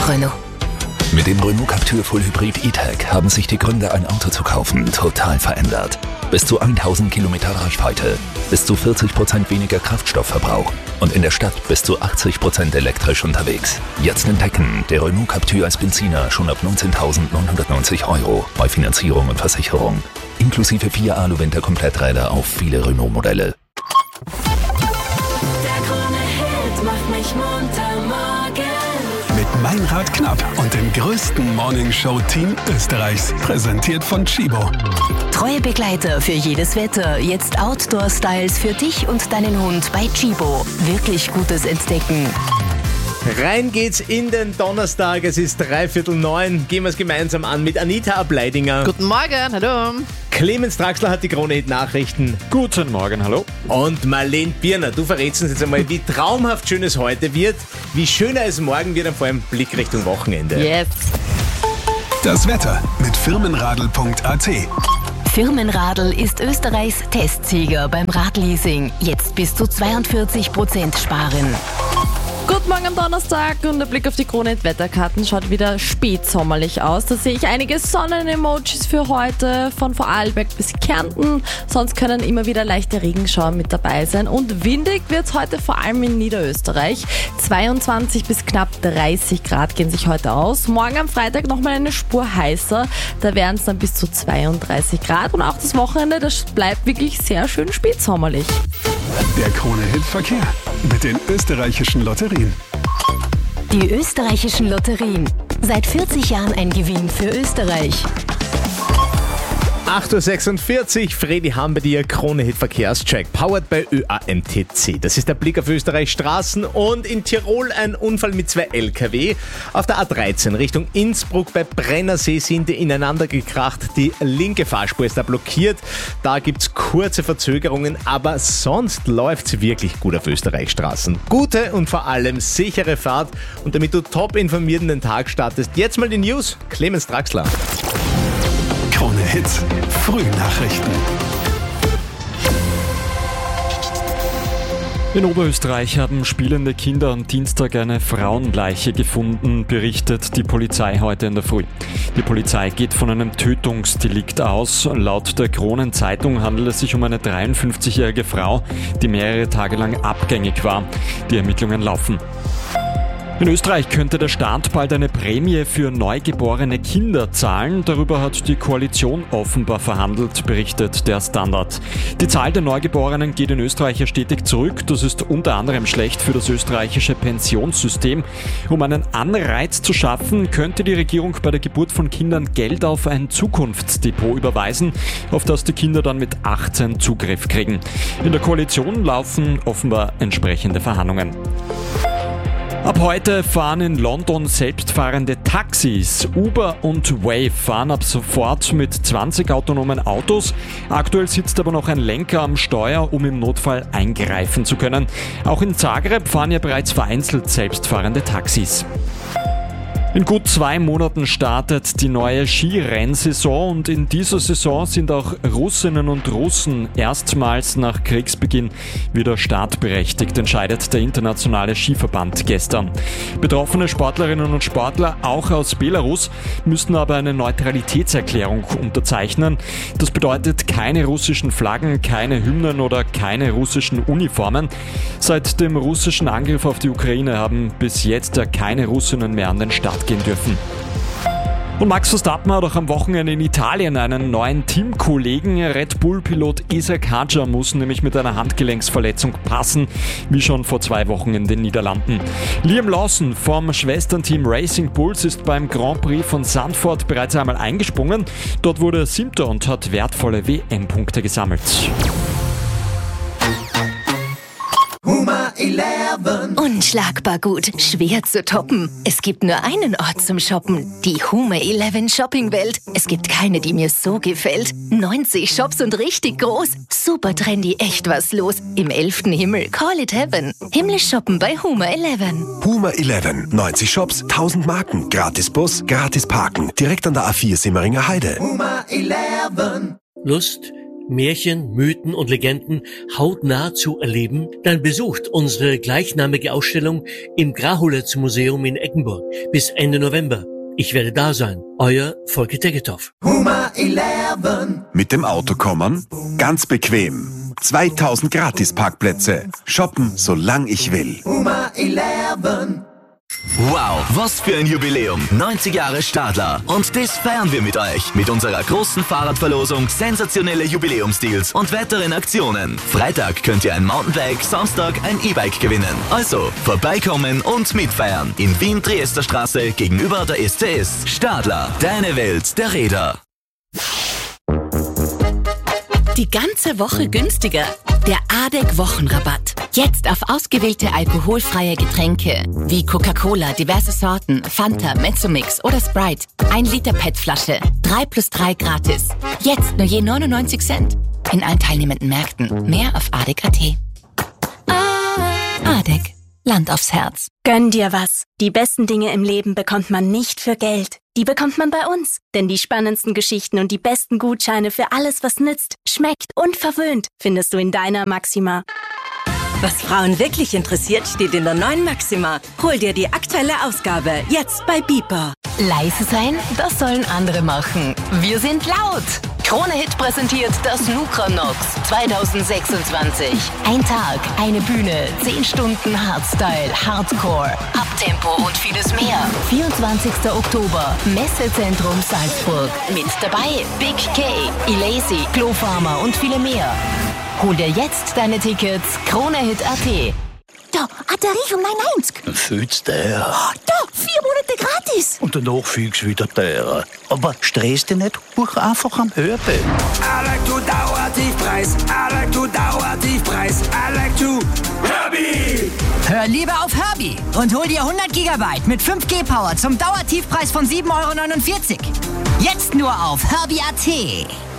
Renault. Mit dem Renault Captur Full Hybrid E-Tech haben sich die Gründe, ein Auto zu kaufen, total verändert. Bis zu 1000 Kilometer Reichweite, bis zu 40% weniger Kraftstoffverbrauch und in der Stadt bis zu 80% elektrisch unterwegs. Jetzt entdecken, der Renault Captur als Benziner schon ab 19.990 € bei Finanzierung und Versicherung. Inklusive 4 Alu-Winter-Kompletträder auf viele Renault-Modelle. Der Krone-Hit macht mich munter morgen. Mit Meinrad Knapp und dem größten Morningshow-Team Österreichs. Präsentiert von Chibo. Treue Begleiter für jedes Wetter. Jetzt Outdoor-Styles für dich und deinen Hund bei Chibo. Wirklich gutes Entdecken. Rein geht's in den Donnerstag, es ist 8:45. Gehen wir es gemeinsam an mit Anita Ableidinger. Guten Morgen, hallo. Clemens Draxler hat die Krone-Hit-Nachrichten. Guten Morgen, hallo. Und Marlene Birner, du verrätst uns jetzt einmal, wie traumhaft schön es heute wird, wie schöner es morgen wird und vor allem Blick Richtung Wochenende. Yes. Das Wetter mit firmenradl.at. Firmenradl ist Österreichs Testsieger beim Radleasing. Jetzt bis zu 42% sparen. Guten Morgen am Donnerstag und der Blick auf die Krone-Hit-Wetterkarten schaut wieder spätsommerlich aus. Da sehe ich einige Sonnen-Emojis für heute, von Vorarlberg bis Kärnten. Sonst können immer wieder leichte Regenschauer mit dabei sein. Und windig wird es heute vor allem in Niederösterreich. 22 bis knapp 30 Grad gehen sich heute aus. Morgen am Freitag nochmal eine Spur heißer. Da wären es dann bis zu 32 Grad. Und auch das Wochenende, das bleibt wirklich sehr schön spätsommerlich. Der Krone-Hit-Verkehr mit den österreichischen Lotterien. Die österreichischen Lotterien. Seit 40 Jahren ein Gewinn für Österreich. 8:46 Uhr, Fredi Hambedier, Krone-Hit Verkehrscheck, powered by ÖAMTC. Das ist der Blick auf Österreichs Straßen und in Tirol ein Unfall mit 2 LKW. Auf der A13 Richtung Innsbruck bei Brennersee sind die ineinander gekracht. Die linke Fahrspur ist da blockiert. Da gibt's kurze Verzögerungen, aber sonst läuft's wirklich gut auf Österreichs Straßen. Gute und vor allem sichere Fahrt. Und damit du top informiert in den Tag startest, jetzt mal die News. Clemens Draxler. Krone-Hit Frühnachrichten. In Oberösterreich haben spielende Kinder am Dienstag eine Frauenleiche gefunden, berichtet die Polizei heute in der Früh. Die Polizei geht von einem Tötungsdelikt aus. Laut der Kronenzeitung handelt es sich um eine 53-jährige Frau, die mehrere Tage lang abgängig war. Die Ermittlungen laufen. In Österreich könnte der Staat bald eine Prämie für neugeborene Kinder zahlen. Darüber hat die Koalition offenbar verhandelt, berichtet der Standard. Die Zahl der Neugeborenen geht in Österreich ja stetig zurück. Das ist unter anderem schlecht für das österreichische Pensionssystem. Um einen Anreiz zu schaffen, könnte die Regierung bei der Geburt von Kindern Geld auf ein Zukunftsdepot überweisen, auf das die Kinder dann mit 18 Zugriff kriegen. In der Koalition laufen offenbar entsprechende Verhandlungen. Ab heute fahren in London selbstfahrende Taxis. Uber und Wave fahren ab sofort mit 20 autonomen Autos. Aktuell sitzt aber noch ein Lenker am Steuer, um im Notfall eingreifen zu können. Auch in Zagreb fahren ja bereits vereinzelt selbstfahrende Taxis. In gut 2 Monaten startet die neue Skirennsaison und in dieser Saison sind auch Russinnen und Russen erstmals nach Kriegsbeginn wieder startberechtigt, entscheidet der internationale Skiverband gestern. Betroffene Sportlerinnen und Sportler, auch aus Belarus, müssen aber eine Neutralitätserklärung unterzeichnen. Das bedeutet keine russischen Flaggen, keine Hymnen oder keine russischen Uniformen. Seit dem russischen Angriff auf die Ukraine haben bis jetzt ja keine Russinnen mehr an den Start gehen dürfen. Und Max Verstappen hat auch am Wochenende in Italien einen neuen Teamkollegen. Red Bull-Pilot Isaac Hadjar muss nämlich mit einer Handgelenksverletzung passen, wie schon vor 2 Wochen in den Niederlanden. Liam Lawson vom Schwesternteam Racing Bulls ist beim Grand Prix von Zandvoort bereits einmal eingesprungen. Dort wurde er 7. und hat wertvolle WM-Punkte gesammelt. Unschlagbar gut, schwer zu toppen. Es gibt nur einen Ort zum Shoppen, die Huma 11 Shopping-Welt. Es gibt keine, die mir so gefällt. 90 Shops und richtig groß. Super trendy, echt was los. Im 11. Himmel, call it heaven. Himmlisch shoppen bei Huma 11. Huma 11, 90 Shops, 1000 Marken, gratis Bus, gratis Parken. Direkt an der A4 Simmeringer Heide. Huma 11. Lust, Märchen, Mythen und Legenden hautnah zu erleben? Dann besucht unsere gleichnamige Ausstellung im Grahuletz-Museum in Eggenburg bis Ende November. Ich werde da sein. Euer Volker Tegethoff. Huma 11. Mit dem Auto kommen? Ganz bequem. 2000 Gratis-Parkplätze. Shoppen, solang ich will. Huma 11. Wow, was für ein Jubiläum. 90 Jahre Stadler. Und das feiern wir mit euch. Mit unserer großen Fahrradverlosung, sensationelle Jubiläumsdeals und weiteren Aktionen. Freitag könnt ihr ein Mountainbike, Samstag ein E-Bike gewinnen. Also, vorbeikommen und mitfeiern. In Wien, Triesterstraße, gegenüber der SCS. Stadler, deine Welt der Räder. Die ganze Woche günstiger. Der ADEC-Wochenrabatt. Jetzt auf ausgewählte alkoholfreie Getränke wie Coca-Cola, diverse Sorten, Fanta, Mezzomix oder Sprite. 1 Liter PET-Flasche. 3+3 gratis. Jetzt nur je 99 Cent. In allen teilnehmenden Märkten. Mehr auf ADEC.at. ADEC. Land aufs Herz. Gönn dir was. Die besten Dinge im Leben bekommt man nicht für Geld. Die bekommt man bei uns. Denn die spannendsten Geschichten und die besten Gutscheine für alles, was nützt, schmeckt und verwöhnt, findest du in deiner Maxima. Was Frauen wirklich interessiert, steht in der neuen Maxima. Hol dir die aktuelle Ausgabe, jetzt bei Beeper. Leise sein, das sollen andere machen. Wir sind laut. Krone Hit präsentiert das Nukranox 2026. Ein Tag, eine Bühne, 10 Stunden Hardstyle, Hardcore, Abtempo und vieles mehr. 24. Oktober, Messezentrum Salzburg. Mit dabei Big K, Elazy, Glo Pharma und viele mehr. Hol dir jetzt deine Tickets, KroneHit.at. Da, ein Tarif um 9,90. Viel zu teuer. Da, 4 Monate gratis. Und danach fliegst du wieder teurer. Aber stress dich nicht, buch einfach am Hörbild. I like to Dauertiefpreis. I like to Dauertiefpreis. I like to Herbie. Hör lieber auf Herbie und hol dir 100 GB mit 5G-Power zum Dauertiefpreis von 7,49 €. Jetzt nur auf Herbie.at.